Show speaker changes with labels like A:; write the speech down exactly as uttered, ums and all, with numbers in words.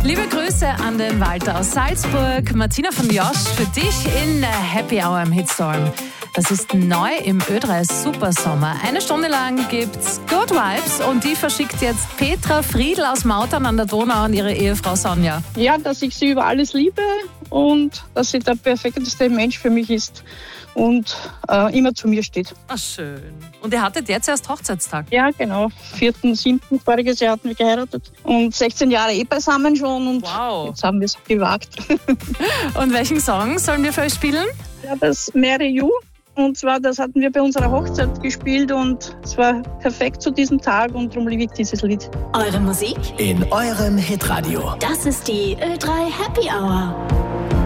A: Liebe Grüße an den Walter aus Salzburg. Martina von Josch für dich in Happy Hour im Hitstorm. Das ist neu im Ö drei Supersommer. Eine Stunde lang gibt's Good Vibes und die verschickt jetzt Petra Friedl aus Mautern an der Donau an ihre Ehefrau Sonja.
B: Ja, dass ich sie über alles liebe und dass sie der perfekteste Mensch für mich ist und äh, immer zu mir steht.
A: Ach, schön. Und ihr hattet jetzt erst Hochzeitstag?
B: Ja, genau. vierten siebten voriges Jahr hatten wir geheiratet. Und sechzehn Jahre eh beisammen schon. Und
A: wow.
B: Jetzt haben wir es gewagt.
A: Und welchen Song sollen wir für euch spielen?
B: Ja, das Marry You. Und zwar, das hatten wir bei unserer Hochzeit gespielt und es war perfekt zu diesem Tag und darum liebe ich dieses Lied.
C: Eure Musik
D: in eurem Hitradio.
C: Das ist die Ö drei Happy Hour.